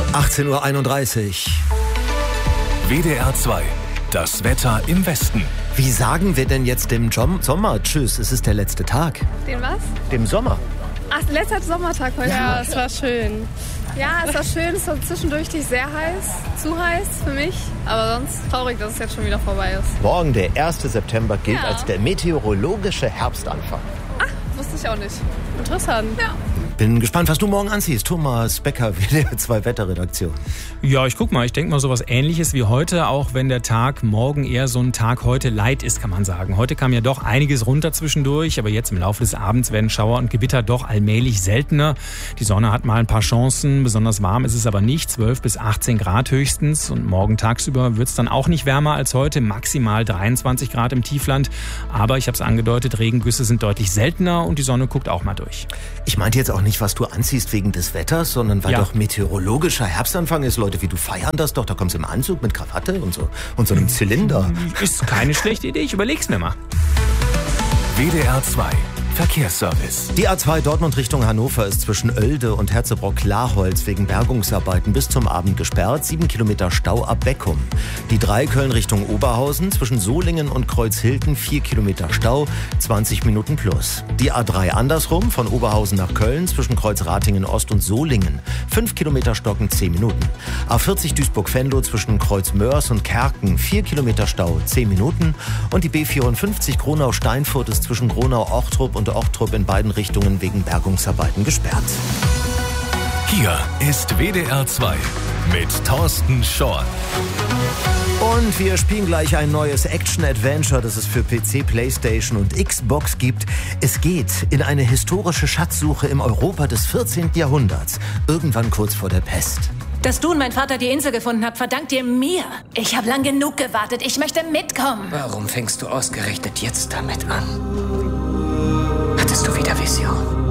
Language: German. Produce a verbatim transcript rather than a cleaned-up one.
achtzehn Uhr einunddreißig. W D R zwei. Das Wetter im Westen. Wie sagen wir denn jetzt dem Jom- Sommer Tschüss? Es ist der letzte Tag. Den was? Dem Sommer. Ach, letzter Sommertag heute. Ja, es war schön. Ja, es war schön. Es war zwischendurch nicht sehr heiß. Zu heiß für mich. Aber sonst traurig, dass es jetzt schon wieder vorbei ist. Morgen, der erste September, gilt Ja. als der meteorologische Herbstanfang. Ach, wusste ich auch nicht. Interessant. Ja. Bin gespannt, was du morgen anziehst. Thomas Becker, W D R zwei Wetterredaktion. Ja, ich guck mal, ich denke mal sowas Ähnliches wie heute, auch wenn der Tag morgen eher so ein Tag heute light ist, kann man sagen. Heute kam ja doch einiges runter zwischendurch, aber jetzt im Laufe des Abends werden Schauer und Gewitter doch allmählich seltener. Die Sonne hat mal ein paar Chancen, besonders warm ist es aber nicht, zwölf bis achtzehn Grad höchstens. Und morgen tagsüber wird es dann auch nicht wärmer als heute, maximal dreiundzwanzig Grad im Tiefland. Aber ich habe es angedeutet, Regengüsse sind deutlich seltener und die Sonne guckt auch mal durch. Ich meinte jetzt auch nicht, was du anziehst wegen des Wetters, sondern weil Ja. doch meteorologischer Herbstanfang ist. Leute wie du feiern das doch. Da kommst du im Anzug mit Krawatte und so, und so einem Zylinder. Ist keine schlechte Idee, ich überleg's mir mal. W D R zwei. Verkehrsservice. Die A zwei Dortmund Richtung Hannover ist zwischen Oelde und Herzebrock-Klarholz wegen Bergungsarbeiten bis zum Abend gesperrt. Sieben Kilometer Stau ab Beckum. Die drei Köln Richtung Oberhausen zwischen Solingen und Kreuzhilden vier Kilometer Stau, zwanzig Minuten plus. Die A drei andersrum von Oberhausen nach Köln zwischen Kreuzratingen Ost und Solingen. fünf Kilometer Stocken, zehn Minuten. A vierzig Duisburg-Venlo zwischen Kreuzmörs und Kerken vier Kilometer Stau, zehn Minuten. Und die B vierundfünfzig Gronau-Steinfurt ist zwischen Gronau-Ochtrup und Ochtrup in beiden Richtungen wegen Bergungsarbeiten gesperrt. Hier ist W D R zwei mit Thorsten Schorn. Und wir spielen gleich ein neues Action-Adventure, das es für P C, Playstation und Xbox gibt. Es geht in eine historische Schatzsuche im Europa des vierzehnten Jahrhunderts, irgendwann kurz vor der Pest. Dass du und mein Vater die Insel gefunden habt, verdankt ihr mir. Ich habe lang genug gewartet. Ich möchte mitkommen. Warum fängst du ausgerechnet jetzt damit an? Hattest du wieder Vision?